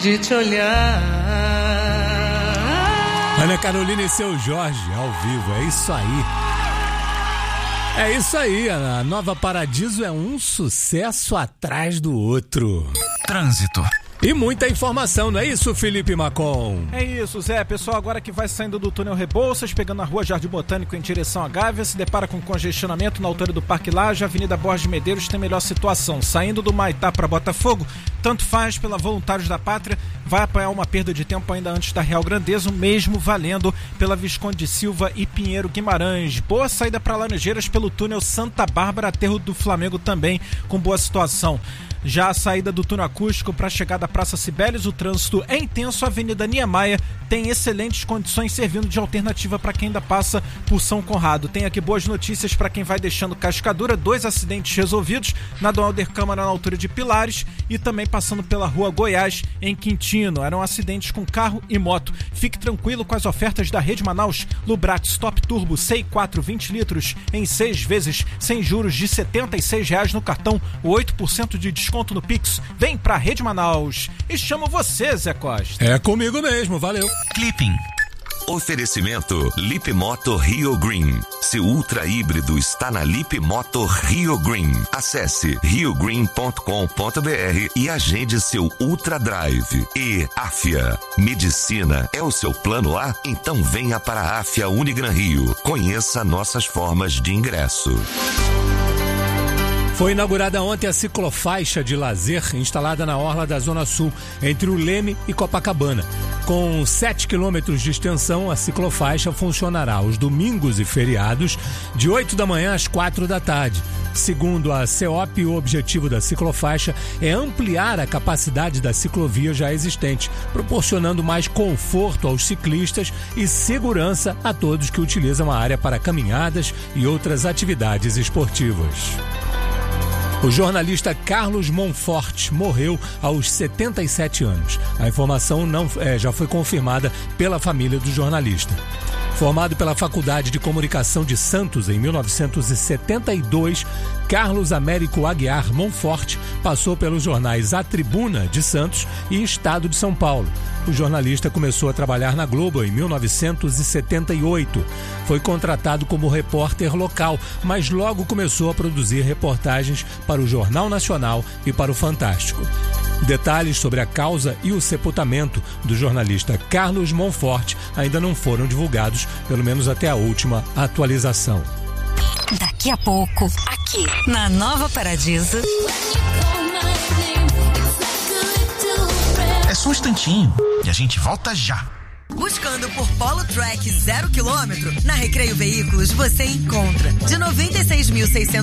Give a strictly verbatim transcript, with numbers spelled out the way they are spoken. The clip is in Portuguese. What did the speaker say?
de te olhar. Ana Carolina e seu Jorge ao vivo, é isso aí. É isso aí, a Nova Paradiso é um sucesso atrás do outro. Trânsito. E muita informação, não é isso, Felipe Macon? É isso, Zé. Pessoal, agora que vai saindo do túnel Rebouças, pegando a rua Jardim Botânico em direção à Gávea, se depara com congestionamento na altura do Parque Laje, Avenida Borges de Medeiros tem melhor situação. Saindo do Maitá para Botafogo, tanto faz pela Voluntários da Pátria, vai apanhar uma perda de tempo ainda antes da Real Grandeza, mesmo valendo pela Visconde de Silva e Pinheiro Guimarães. Boa saída para Laranjeiras pelo túnel Santa Bárbara, aterro do Flamengo também com boa situação. Já a saída do túnel acústico para a chegada à Praça Cibélios, o trânsito é intenso. A Avenida Niemeyer tem excelentes condições, servindo de alternativa para quem ainda passa por São Conrado. Tem aqui boas notícias para quem vai deixando Cascadura, dois acidentes resolvidos na Dom Helder Câmara na altura de Pilares e também passando pela Rua Goiás em Quintino. Eram acidentes com carro e moto. Fique tranquilo com as ofertas da Rede Manaus. Lubrax Top Turbo C I quatro vinte litros em seis vezes sem juros de setenta e seis reais no cartão, oito por cento de desconto no Pix. Vem pra Rede Manaus. E chamo você, Zé Costa. É comigo mesmo, valeu. Clipping. Oferecimento Lip Moto Rio Green. Seu ultra híbrido está na Lip Moto Rio Green. Acesse rio green ponto com ponto b r e agende seu Ultra Drive. E Afia. Medicina é o seu plano A? Então venha para a Afia Unigran Rio. Conheça nossas formas de ingresso. Foi inaugurada ontem a ciclofaixa de lazer instalada na orla da Zona Sul, entre o Leme e Copacabana. Com sete quilômetros de extensão, a ciclofaixa funcionará aos domingos e feriados, de oito da manhã às quatro da tarde. Segundo a CEOP, o objetivo da ciclofaixa é ampliar a capacidade da ciclovia já existente, proporcionando mais conforto aos ciclistas e segurança a todos que utilizam a área para caminhadas e outras atividades esportivas. O jornalista Carlos Monforte morreu aos setenta e sete anos. A informação não, é, já foi confirmada pela família do jornalista. Formado pela Faculdade de Comunicação de Santos em mil novecentos e setenta e dois, Carlos Américo Aguiar Monforte passou pelos jornais A Tribuna de Santos e Estado de São Paulo. O jornalista começou a trabalhar na Globo em mil novecentos e setenta e oito. Foi contratado como repórter local, mas logo começou a produzir reportagens para o Jornal Nacional e para o Fantástico. Detalhes sobre a causa e o sepultamento do jornalista Carlos Monforte ainda não foram divulgados, pelo menos até a última atualização. Daqui a pouco, aqui na Nova Paradiso. É só um instantinho e a gente volta já. Buscando por Polo Track zero quilômetro, na Recreio Veículos você encontra de noventa e seis mil seiscentos